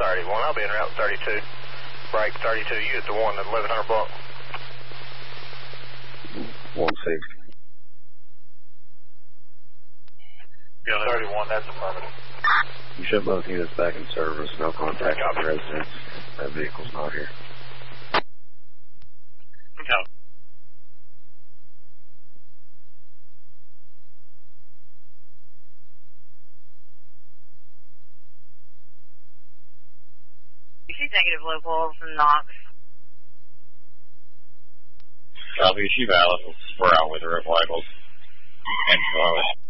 31. I'll be en route 32. Break 32, you at the one at 1100 block. 160. Yeah, 31, that's affirmative. You shut both units back in service. No contact with the residents. That vehicle's not here. Okay. Negative local from Knox. Copy, she valid. We're out with her at Whitehall. And